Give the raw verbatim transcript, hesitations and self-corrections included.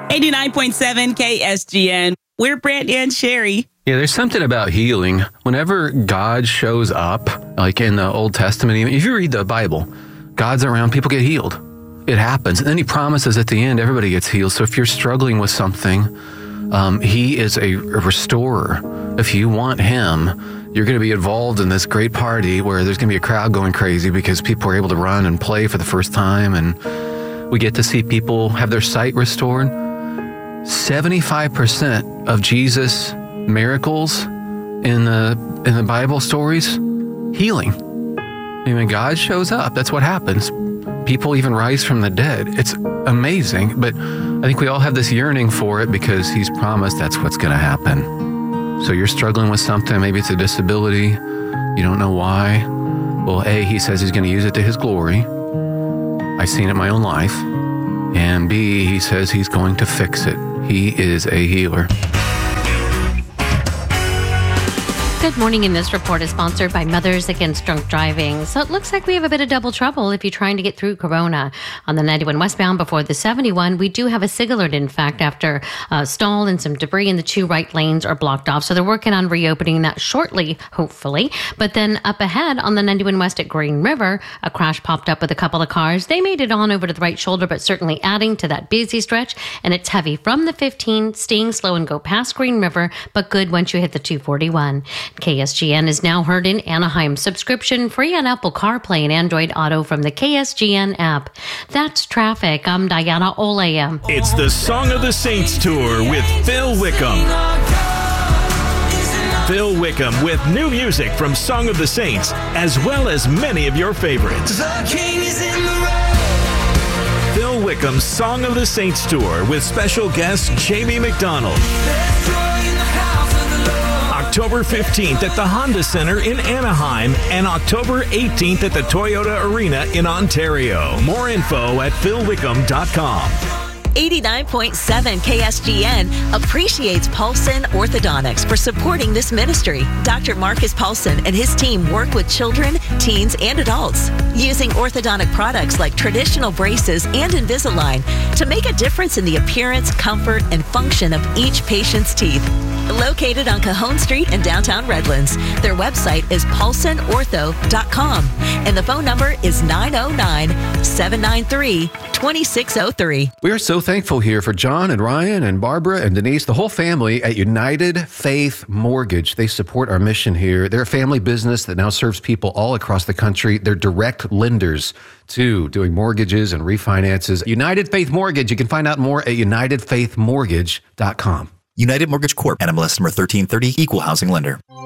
eighty-nine point seven K S G N. We're Brent and Sherry. Yeah, there's something about healing. Whenever God shows up, like in the Old Testament, even if you read the Bible, God's around, people get healed. It happens. And then he promises at the end, everybody gets healed. So if you're struggling with something, um, he is a, a restorer. If you want him, you're going to be involved in this great party where there's going to be a crowd going crazy because people are able to run and play for the first time. And we get to see people have their sight restored. seventy-five percent of Jesus' miracles in the in the Bible stories, healing. I mean, God shows up. That's what happens. People even rise from the dead. It's amazing. But I think we all have this yearning for it because he's promised that's what's going to happen. So you're struggling with something. Maybe it's a disability. You don't know why. Well, A, he says he's going to use it to his glory. I've seen it in my own life. And B, he says he's going to fix it. He is a healer. Good morning, and this report is sponsored by Mothers Against Drunk Driving. So it looks like we have a bit of double trouble if you're trying to get through Corona. On the ninety-one westbound before the seventy-one, we do have a SIG alert, in fact, after a stall and some debris, and the two right lanes are blocked off. So they're working on reopening that shortly, hopefully. But then up ahead on the ninety-one west at Green River, a crash popped up with a couple of cars. They made it on over to the right shoulder, but certainly adding to that busy stretch. And it's heavy from the fifteen, staying slow and go past Green River, but good once you hit the two forty-one. K S G N is now heard in Anaheim. Subscription free on Apple CarPlay and Android Auto from the K S G N app. That's traffic. I'm Diana Olea. It's the Song of the Saints Tour with Phil Wickham. Phil Wickham with new music from Song of the Saints, as well as many of your favorites. Phil Wickham's Song of the Saints Tour with special guest Jamie McDonald. October fifteenth at the Honda Center in Anaheim and October eighteenth at the Toyota Arena in Ontario. More info at phil wickham dot com. eighty-nine point seven K S G N appreciates Paulson Orthodontics for supporting this ministry. Doctor Marcus Paulson and his team work with children, teens, and adults using orthodontic products like traditional braces and Invisalign to make a difference in the appearance, comfort, and function of each patient's teeth. Located on Cajon Street in downtown Redlands. Their website is paulson ortho dot com and the phone number is nine oh nine, seven nine three, two six oh three. We are so thankful here for John and Ryan and Barbara and Denise, the whole family at United Faith Mortgage. They support our mission here. They're a family business that now serves people all across the country. They're direct lenders too, doing mortgages and refinances. United Faith Mortgage. You can find out more at united faith mortgage dot com. United Mortgage Corp. N M L S number thirteen thirty, Equal Housing Lender.